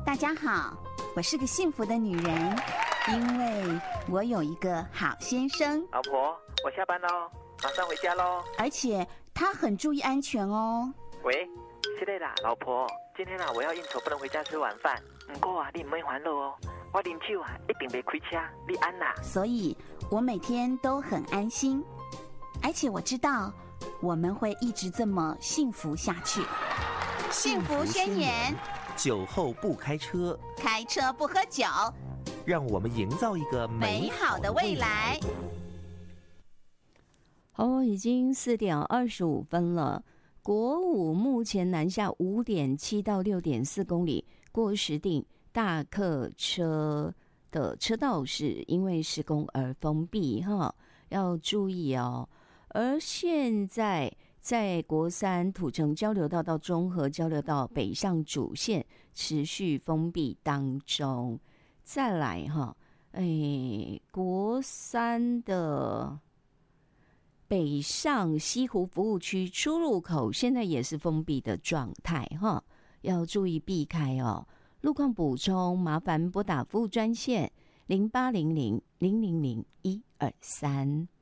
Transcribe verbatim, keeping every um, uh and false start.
大家好，我是个幸福的女人，因为我有一个好先生。 老婆，我下班喽，马上回家喽。 而且他很注意安全哦。 喂，是的啦，老婆，今天啊我要应酬，不能回家吃晚饭。不过啊，你唔免烦恼哦，我啉酒啊一定袂开车，你安啦。 所以我每天都很安心，而且我知道我们会一直这么幸福下去。幸福宣言： 酒后不开车， 开车不喝酒， 让我们营造一个美好的未来。 好，已经四点二十五分了。国五目前南下五点七到六点四公里，过石碇大客车的车道是因为施工而封闭哈，要注意哦。而现在在国三土城交流道到中和交流道北上主线持续封闭当中。再来哈，哎，国三的北上西湖服务区出入口现在也是封闭的状态哈，要注意避开哦。路况补充，麻烦拨打服务专线零八零零零零零一二三。